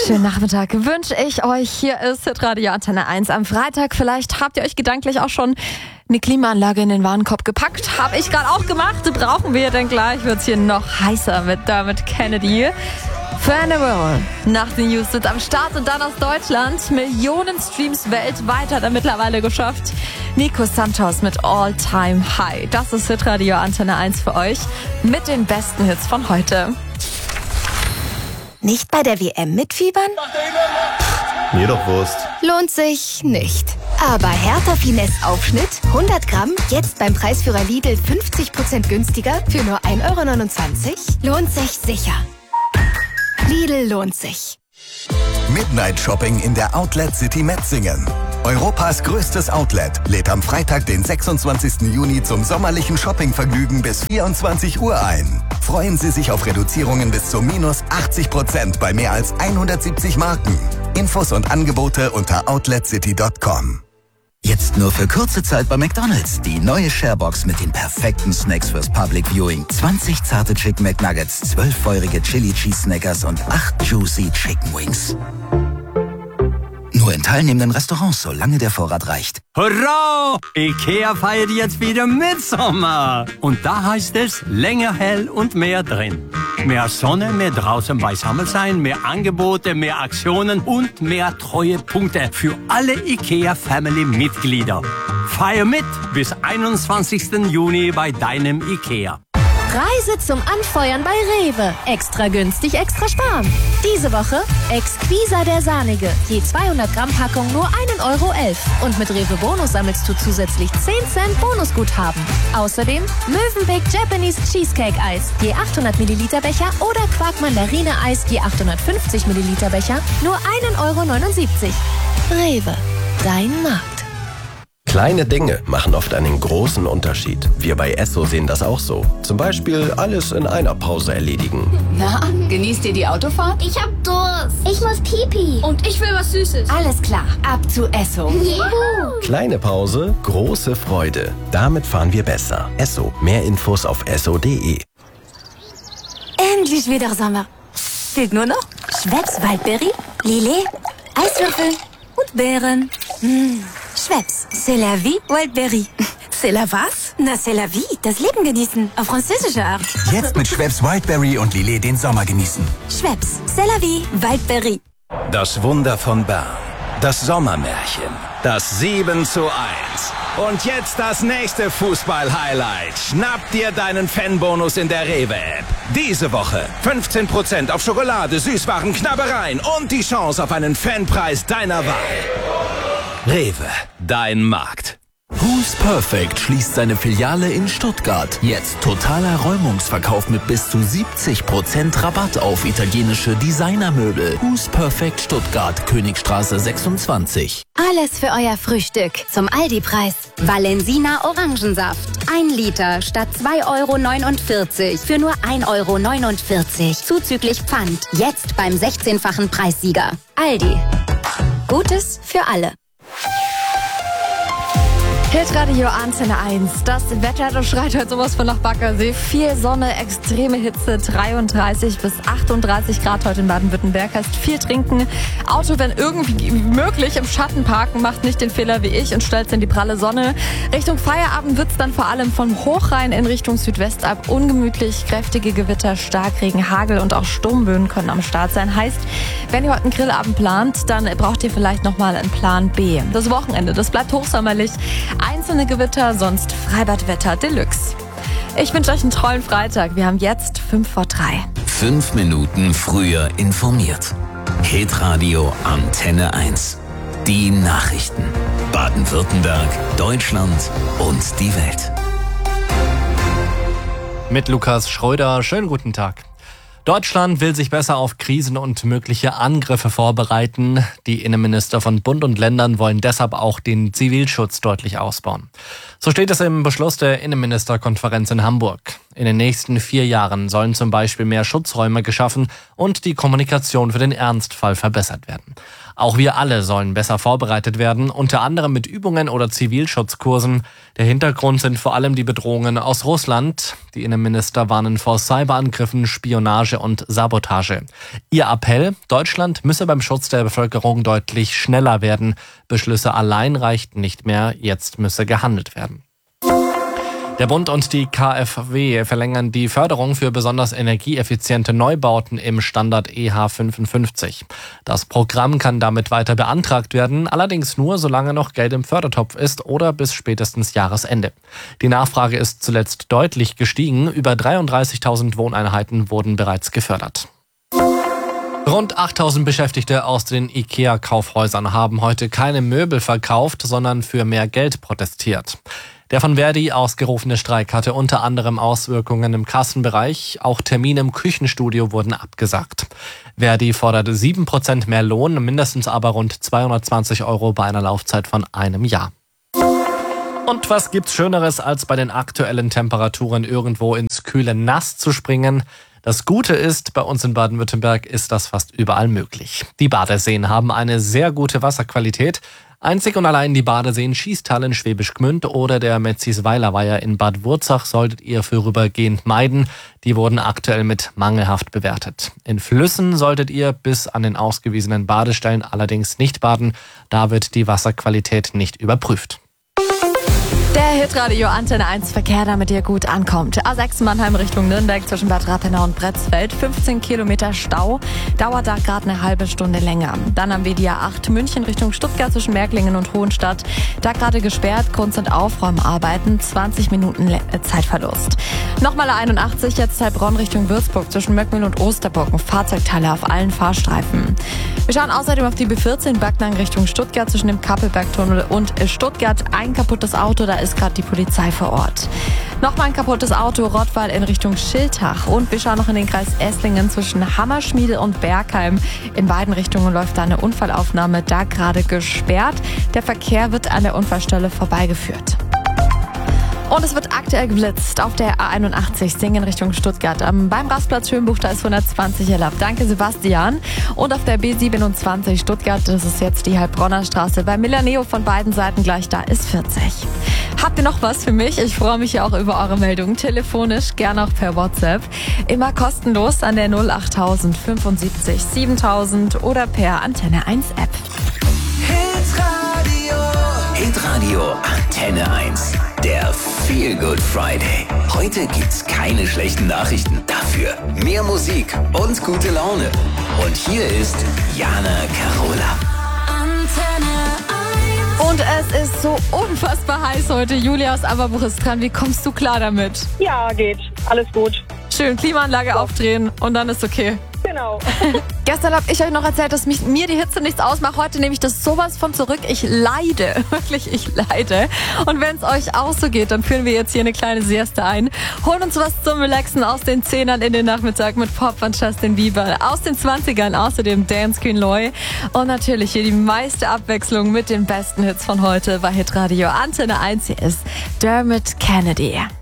Schönen Nachmittag wünsche ich euch. Hier ist Hitradio Antenne 1 am Freitag. Vielleicht habt ihr euch gedanklich auch schon eine Klimaanlage in den Warenkorb gepackt. Habe ich gerade auch gemacht. Brauchen wir denn gleich? Wird's hier noch heißer mit Dermot Kennedy. Funeral. Nach den News sind am Start und dann aus Deutschland. Millionen Streams weltweit hat er mittlerweile geschafft. Nico Santos mit All Time High. Das ist Hitradio Antenne 1 für euch mit den besten Hits von heute. Nicht bei der WM mitfiebern? Mir doch Wurst. Lohnt sich nicht. Aber Hertha Finesse Aufschnitt, 100 Gramm, jetzt beim Preisführer Lidl 50% günstiger für nur 1,29 €? Lohnt sich sicher. Lidl lohnt sich. Midnight Shopping in der Outlet City Metzingen. Europas größtes Outlet lädt am Freitag, den 26. Juni zum sommerlichen Shoppingvergnügen bis 24 Uhr ein. Freuen Sie sich auf Reduzierungen bis zu minus 80% bei mehr als 170 Marken. Infos und Angebote unter outletcity.com. Jetzt nur für kurze Zeit bei McDonald's. Die neue Sharebox mit den perfekten Snacks fürs Public Viewing. 20 zarte Chicken McNuggets, 12 feurige Chili Cheese Snackers und 8 juicy Chicken Wings. Nur in teilnehmenden Restaurants, solange der Vorrat reicht. Hurra! IKEA feiert jetzt wieder Mitsommer. Und da heißt es länger hell und mehr drin. Mehr Sonne, mehr draußen beisammen sein, mehr Angebote, mehr Aktionen und mehr Treuepunkte für alle IKEA-Family-Mitglieder. Feier mit bis 21. Juni bei deinem IKEA. Preise zum Anfeuern bei Rewe. Extra günstig, extra sparen. Diese Woche Exquisa der Sahnige. Je 200 Gramm Packung nur 1,11 €. Und mit Rewe Bonus sammelst du zusätzlich 10 Cent Bonusguthaben. Außerdem Mövenpick Japanese Cheesecake Eis. Je 800 Milliliter Becher oder Quark Mandarine Eis. Je 850 Milliliter Becher. Nur 1,79 €. Rewe. Dein Markt. Kleine Dinge machen oft einen großen Unterschied. Wir bei Esso sehen das auch so. Zum Beispiel alles in einer Pause erledigen. Na, genießt ihr die Autofahrt? Ich hab Durst. Ich muss Pipi. Und ich will was Süßes. Alles klar, ab zu Esso. Juhu. Kleine Pause, große Freude. Damit fahren wir besser. Esso. Mehr Infos auf esso.de. Endlich wieder Sommer. Fehlt nur noch Schweppes Waldbeere, Lillet, Eiswürfel und Beeren. Schweppes, c'est la vie, Wildberry. C'est la was? Na, c'est la vie, das Leben genießen, auf französische Art. Jetzt mit Schweppes Wildberry und Lillet den Sommer genießen. Schweppes, c'est la vie, Wildberry. Das Wunder von Bern. Das Sommermärchen. Das 7:1. Und jetzt das nächste Fußball-Highlight. Schnapp dir deinen Fanbonus in der Rewe-App. Diese Woche 15% auf Schokolade, Süßwaren, Knabbereien und die Chance auf einen Fanpreis deiner Wahl. Rewe, dein Markt. Who's Perfect schließt seine Filiale in Stuttgart. Jetzt totaler Räumungsverkauf mit bis zu 70% Rabatt auf italienische Designermöbel. Who's Perfect Stuttgart, Königstraße 26. Alles für euer Frühstück zum Aldi-Preis. Valensina Orangensaft. 1 Liter statt 2,49 € für nur 1,49 €. Zuzüglich Pfand. Jetzt beim 16-fachen Preissieger. Aldi. Gutes für alle. Hitradio Antenne 1. Das Wetter, das schreit heute sowas von nach Baggersee. Viel Sonne, extreme Hitze, 33 bis 38 Grad heute in Baden-Württemberg. Heißt viel trinken, Auto, wenn irgendwie möglich, im Schatten parken. Macht nicht den Fehler wie ich und stellt in die pralle Sonne. Richtung Feierabend wird's dann vor allem vom Hochrhein in Richtung Südwest ab ungemütlich. Kräftige Gewitter, Starkregen, Hagel und auch Sturmböen können am Start sein. Heißt, wenn ihr heute einen Grillabend plant, dann braucht ihr vielleicht nochmal einen Plan B. Das Wochenende, das bleibt hochsommerlich. Einzelne Gewitter, sonst Freibadwetter Deluxe. Ich wünsche euch einen tollen Freitag. Wir haben jetzt 5 vor 3. 5 Minuten früher informiert. Hitradio Antenne 1. Die Nachrichten. Baden-Württemberg, Deutschland und die Welt. Mit Lukas Schröder, schönen guten Tag. Deutschland will sich besser auf Krisen und mögliche Angriffe vorbereiten. Die Innenminister von Bund und Ländern wollen deshalb auch den Zivilschutz deutlich ausbauen. So steht es im Beschluss der Innenministerkonferenz in Hamburg. In den nächsten 4 Jahren sollen zum Beispiel mehr Schutzräume geschaffen und die Kommunikation für den Ernstfall verbessert werden. Auch wir alle sollen besser vorbereitet werden, unter anderem mit Übungen oder Zivilschutzkursen. Der Hintergrund sind vor allem die Bedrohungen aus Russland. Die Innenminister warnen vor Cyberangriffen, Spionage und Sabotage. Ihr Appell: Deutschland müsse beim Schutz der Bevölkerung deutlich schneller werden. Beschlüsse allein reichten nicht mehr, jetzt müsse gehandelt werden. Der Bund und die KfW verlängern die Förderung für besonders energieeffiziente Neubauten im Standard EH 55. Das Programm kann damit weiter beantragt werden, allerdings nur, solange noch Geld im Fördertopf ist oder bis spätestens Jahresende. Die Nachfrage ist zuletzt deutlich gestiegen. Über 33.000 Wohneinheiten wurden bereits gefördert. Rund 8.000 Beschäftigte aus den IKEA-Kaufhäusern haben heute keine Möbel verkauft, sondern für mehr Geld protestiert. Der von Verdi ausgerufene Streik hatte unter anderem Auswirkungen im Kassenbereich. Auch Termine im Küchenstudio wurden abgesagt. Verdi forderte 7% mehr Lohn, mindestens aber rund 220 € bei einer Laufzeit von einem Jahr. Und was gibt's Schöneres, als bei den aktuellen Temperaturen irgendwo ins kühle Nass zu springen? Das Gute ist, bei uns in Baden-Württemberg ist das fast überall möglich. Die Badeseen haben eine sehr gute Wasserqualität. Einzig und allein die Badeseen Schiestal in Schwäbisch Gmünd oder der Metzisweiler Weiher in Bad Wurzach solltet ihr vorübergehend meiden. Die wurden aktuell mit mangelhaft bewertet. In Flüssen solltet ihr bis an den ausgewiesenen Badestellen allerdings nicht baden. Da wird die Wasserqualität nicht überprüft. Der Hitradio Antenne 1 Verkehr, damit ihr gut ankommt. A6 Mannheim Richtung Nürnberg zwischen Bad Rathenau und Bretzfeld. 15 Kilometer Stau. Dauert da gerade eine halbe Stunde länger. Dann haben wir die A8 München Richtung Stuttgart zwischen Märklingen und Hohenstadt. Da gerade gesperrt. Grund sind Aufräumarbeiten. 20 Minuten Zeitverlust. Nochmal A81 jetzt Heilbronn Richtung Würzburg zwischen Möckmühl und Osterburg. Fahrzeugteile auf allen Fahrstreifen. Wir schauen außerdem auf die B14 Backnang Richtung Stuttgart zwischen dem Kappelbergtunnel und Stuttgart. Ein kaputtes Auto, da ist gerade die Polizei vor Ort. Nochmal ein kaputtes Auto, Rottweil in Richtung Schiltach. Und wir schauen noch in den Kreis Esslingen zwischen Hammerschmiede und Bergheim. In beiden Richtungen läuft da eine Unfallaufnahme, da gerade gesperrt. Der Verkehr wird an der Unfallstelle vorbeigeführt. Und es wird aktuell geblitzt auf der A81 Singen Richtung Stuttgart. Beim Rastplatz Schönbuch, da ist 120 erlaubt. Danke, Sebastian. Und auf der B27 Stuttgart, das ist jetzt die Heilbronner Straße. Bei Milaneo von beiden Seiten gleich, da ist 40. Habt ihr noch was für mich? Ich freue mich ja auch über eure Meldungen. Telefonisch, gerne auch per WhatsApp. Immer kostenlos an der 08000 75 7000 oder per Antenne 1 App. Hitradio Antenne 1. Der Feel Good Friday. Heute gibt's keine schlechten Nachrichten. Dafür mehr Musik und gute Laune. Und hier ist Jana Carola. Antenne 1. Und es ist so unfassbar heiß heute. Julia aus Aberbuch ist dran. Wie kommst du klar damit? Ja, geht. Alles gut. Schön, Klimaanlage aufdrehen und dann ist okay. Genau. Gestern habe ich euch noch erzählt, dass mir die Hitze nichts ausmacht. Heute nehme ich das sowas von zurück. Ich leide. Wirklich, ich leide. Und wenn es euch auch so geht, dann führen wir jetzt hier eine kleine Sieste ein. Holen uns was zum Relaxen aus den 10ern in den Nachmittag mit Pop von Justin Bieber. Aus den 20ern außerdem Dance Queen Loy. Und natürlich hier die meiste Abwechslung mit den besten Hits von heute bei Hitradio Antenne 1. Hier ist Dermot Kennedy.